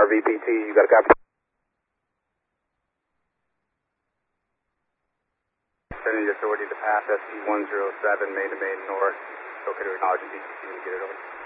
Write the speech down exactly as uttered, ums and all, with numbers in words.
R V P T, you got a copy? Sending the authority to pass S P one zero seven, main to main north. Okay to acknowledge the D T C and get it over.